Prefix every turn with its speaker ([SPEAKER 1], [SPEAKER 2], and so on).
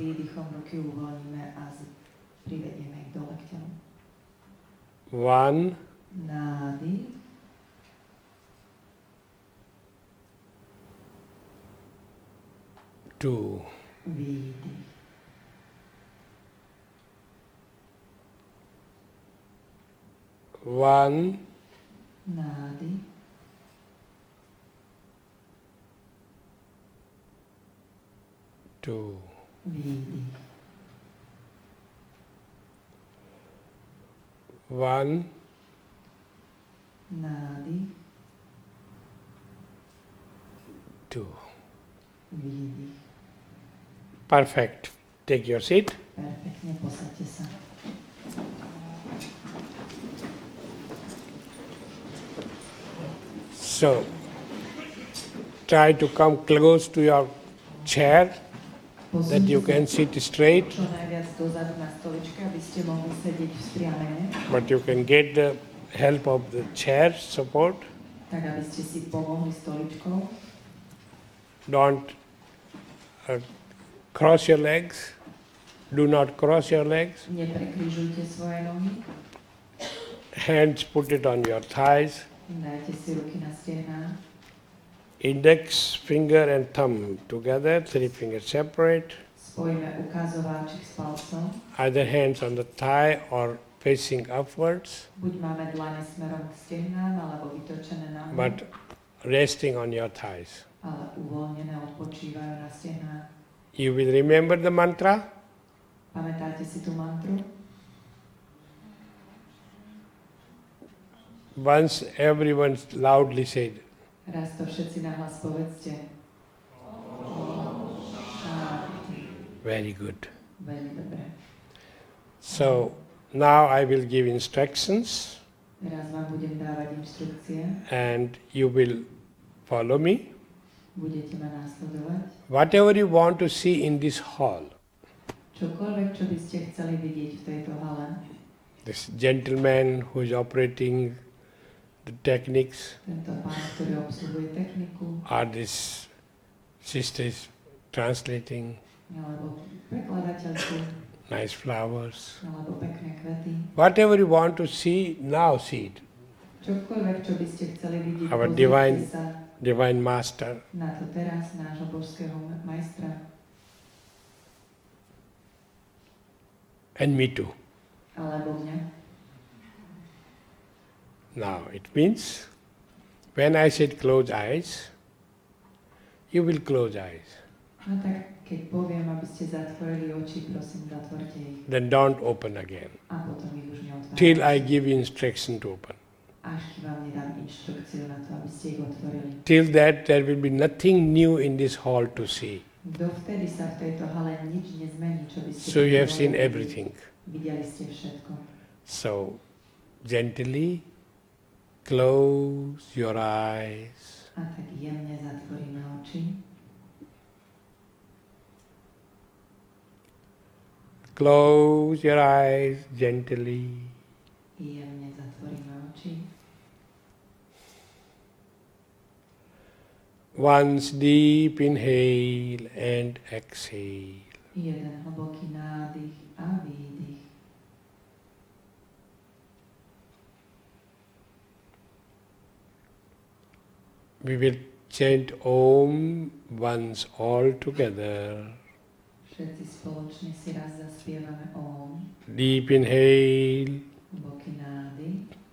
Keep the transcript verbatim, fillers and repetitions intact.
[SPEAKER 1] výdychom ruky uvoľníme a privedieme ich do lakťov.
[SPEAKER 2] One.
[SPEAKER 1] Nádych.
[SPEAKER 2] Two.
[SPEAKER 1] Výdych.
[SPEAKER 2] One.
[SPEAKER 1] Nádych.
[SPEAKER 2] Two.
[SPEAKER 1] Výdych.
[SPEAKER 2] One.
[SPEAKER 1] Nádych.
[SPEAKER 2] Two.
[SPEAKER 1] Výdych.
[SPEAKER 2] Perfect. Take your seat.
[SPEAKER 1] Perfektne, posaďte sa.
[SPEAKER 2] So, try to come close to your chair that you can sit straight,
[SPEAKER 1] Čo najviac dozadu na stoličke, aby ste mohli sedieť vzpriamene,
[SPEAKER 2] but you can get the help of the chair support.
[SPEAKER 1] tak aby ste si pomohli stoličkou.
[SPEAKER 2] Don't uh, cross your legs. Do not cross your legs.
[SPEAKER 1] Neprekrižujte svoje nohy.
[SPEAKER 2] Hands put it on your thighs.
[SPEAKER 1] Dajte si ruky na stehná.
[SPEAKER 2] Index finger and thumb together, three fingers separate.
[SPEAKER 1] Spojíme ukazováčik s palcom.
[SPEAKER 2] Either hands on the thigh or facing upwards,
[SPEAKER 1] Buď máme dlane smerom k stehnám, alebo vytočené na hru,
[SPEAKER 2] but resting on your thighs.
[SPEAKER 1] ale uvoľnené odpočívajú na stehnách.
[SPEAKER 2] You will remember the mantra.
[SPEAKER 1] Pamätáte si tú mantru?
[SPEAKER 2] Once everyone loudly said,
[SPEAKER 1] Raz to všetci nahlas povedzte.
[SPEAKER 2] very good.
[SPEAKER 1] Veľmi dobre.
[SPEAKER 2] So now I will give instructions
[SPEAKER 1] Teraz vám budem dávať inštrukcie.
[SPEAKER 2] and you will follow me.
[SPEAKER 1] Budete ma následovať.
[SPEAKER 2] Whatever you want to see in this hall,
[SPEAKER 1] Čokoľvek, čo by ste chceli vidieť v tejto hale,
[SPEAKER 2] this gentleman who is operating the techniques,
[SPEAKER 1] tento pán, ktorý obsluhuje techniku,
[SPEAKER 2] or this sister is translating
[SPEAKER 1] alebo prekladateľku,
[SPEAKER 2] nice flowers.
[SPEAKER 1] alebo pekné kvety.
[SPEAKER 2] Whatever you want to see, now see it.
[SPEAKER 1] Čokoľvek, čo by ste chceli vidieť,
[SPEAKER 2] Our
[SPEAKER 1] pozrite
[SPEAKER 2] divine-
[SPEAKER 1] sa
[SPEAKER 2] Divine Master.
[SPEAKER 1] na to teraz, nášho božského majstra.
[SPEAKER 2] And me too.
[SPEAKER 1] Alebo mňa.
[SPEAKER 2] Now, it means, when I said close eyes, you will close eyes.
[SPEAKER 1] No tak, keď poviem, aby ste zatvorili oči, prosím, zatvorte ich.
[SPEAKER 2] Then don't open again,
[SPEAKER 1] A potom ich už neotvárate.
[SPEAKER 2] till I give you instruction to open.
[SPEAKER 1] Až kým vám nedám inštrukciu na to, aby ste ich otvorili.
[SPEAKER 2] Till that, there will be nothing new in this hall to see.
[SPEAKER 1] Dovtedy sa v tejto hale nič nezmení, čo by ste...
[SPEAKER 2] So you have
[SPEAKER 1] potrebovali
[SPEAKER 2] seen
[SPEAKER 1] vidieť.
[SPEAKER 2] everything.
[SPEAKER 1] Videli ste všetko.
[SPEAKER 2] So, gently close your eyes.
[SPEAKER 1] A tak jemne zatvoríme oči.
[SPEAKER 2] Close your eyes gently.
[SPEAKER 1] Jemne zatvoríme oči.
[SPEAKER 2] Once deep inhale and exhale.
[SPEAKER 1] Jeden hlboký nádych a výdych.
[SPEAKER 2] We will chant Om once all together.
[SPEAKER 1] Všetci spoločne si raz zaspievame Om.
[SPEAKER 2] Deep inhale
[SPEAKER 1] Hlboký nádych